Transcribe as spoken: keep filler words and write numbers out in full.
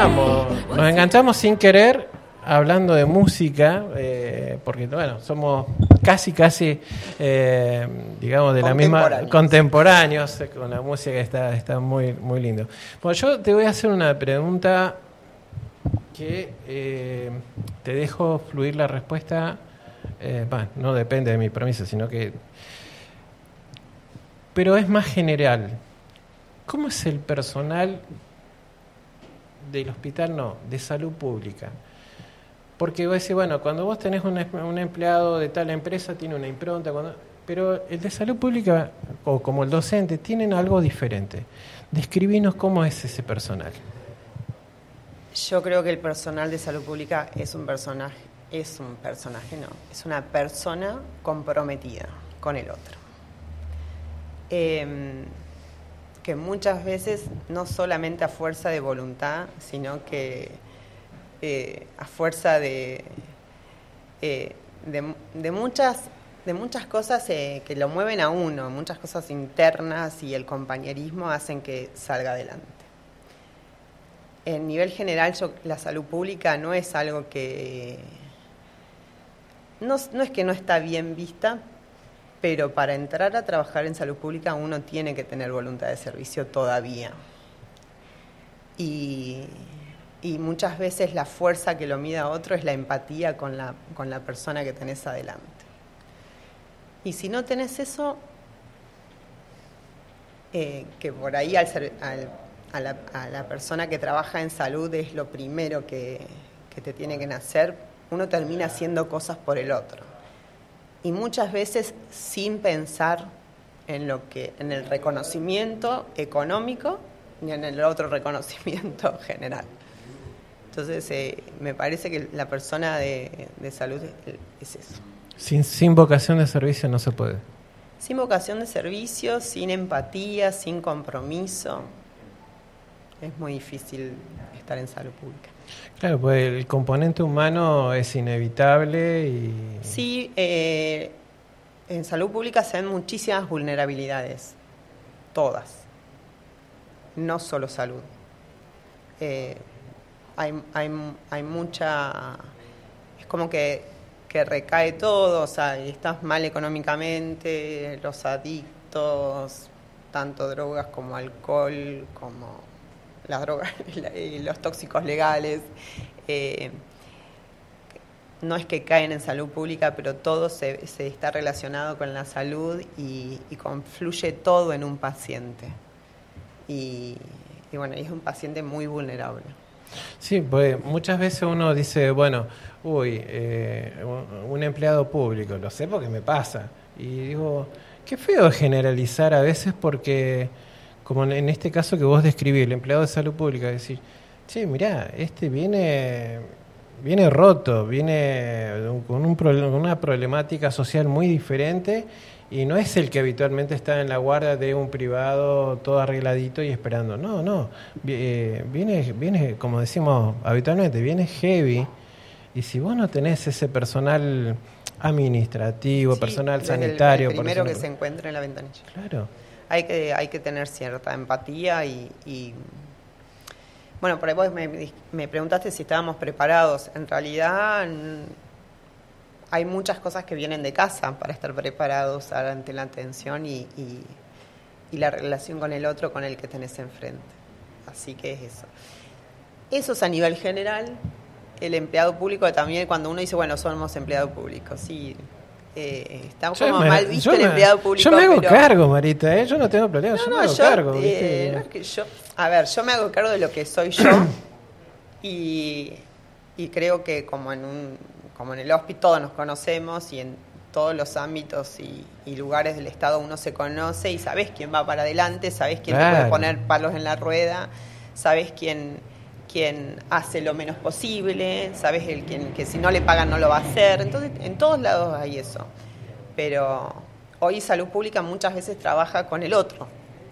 enganchamos, nos enganchamos sin querer hablando de música, eh, porque bueno, somos casi, casi, eh, digamos, de la misma, contemporáneos, con la música que está, está muy, muy lindo. Bueno, yo te voy a hacer una pregunta que eh, te dejo fluir la respuesta, eh, bueno, no depende de mi permiso, sino que... Pero es más general. ¿Cómo es el personal del hospital, no, de salud pública? Porque vos decís, bueno, cuando vos tenés un, un empleado de tal empresa, tiene una impronta, cuando, pero el de salud pública, o como el docente, tienen algo diferente. Describinos cómo es ese personal. Yo creo que el personal de salud pública es un personaje, es un personaje, no, es una persona comprometida con el otro. Eh, que muchas veces, no solamente a fuerza de voluntad, sino que eh, a fuerza de, eh, de, de, muchas, de muchas cosas eh, que lo mueven a uno, muchas cosas internas y el compañerismo hacen que salga adelante. En nivel general, yo, la salud pública no es algo que... No, no es que no está bien vista, pero para entrar a trabajar en salud pública uno tiene que tener voluntad de servicio todavía. Y, y muchas veces la fuerza que lo mide a otro es la empatía con la, con la persona que tenés adelante. Y si no tenés eso, eh, que por ahí al ser, al, a, la, a la persona que trabaja en salud es lo primero que, que te tiene que nacer, uno termina haciendo cosas por el otro. Y muchas veces sin pensar en lo que, en el reconocimiento económico ni en el otro reconocimiento general. Entonces eh, me parece que la persona de, de salud es, es eso. Sin, sin vocación de servicio no se puede. Sin vocación de servicio, sin empatía, sin compromiso, es muy difícil estar en salud pública. Claro, pues el componente humano es inevitable y... Sí, eh, en salud pública se ven muchísimas vulnerabilidades, todas, no solo salud. Eh, hay, hay, hay mucha... Es como que, que recae todo, o sea, estás mal económicamente, los adictos, tanto drogas como alcohol, como... las drogas y los tóxicos legales, eh, no es que caen en salud pública, pero todo se, se está relacionado con la salud y, y confluye todo en un paciente. Y, y bueno, es un paciente muy vulnerable. Sí, pues muchas veces uno dice, bueno, uy, eh, un empleado público, lo sé porque me pasa. Y digo, qué feo generalizar a veces porque... Como en este caso que vos describís, el empleado de salud pública, decir, che, mirá, este viene viene roto, viene con, un, con una problemática social muy diferente y no es el que habitualmente está en la guardia de un privado todo arregladito y esperando. No, no, viene, viene como decimos habitualmente, viene heavy. Y si vos no tenés ese personal administrativo, sí, personal sanitario... El primero personal... que se encuentra en la ventanilla. Claro. Hay que, hay que tener cierta empatía y, y... Bueno, por ahí vos me, me preguntaste si estábamos preparados. En realidad hay muchas cosas que vienen de casa para estar preparados ante la atención y, y, y la relación con el otro con el que tenés enfrente. Así que es eso. Eso es a nivel general. El empleado público también, cuando uno dice, bueno, somos empleados públicos, sí... Eh, está como me, mal visto el me, empleado público. Yo me hago pero... cargo, Marita, ¿eh? Yo no tengo problema, no, yo no, me hago yo, cargo. Eh, no es que yo, a ver, yo me hago cargo de lo que soy yo y, y creo que como en un como en el hospital todos nos conocemos y en todos los ámbitos y, y lugares del Estado uno se conoce y sabés quién va para adelante, sabés quién claro. te puede poner palos en la rueda, sabés quién... quien hace lo menos posible, sabes el quien que si no le pagan no lo va a hacer, entonces en todos lados hay eso. Pero hoy salud pública muchas veces trabaja con el otro,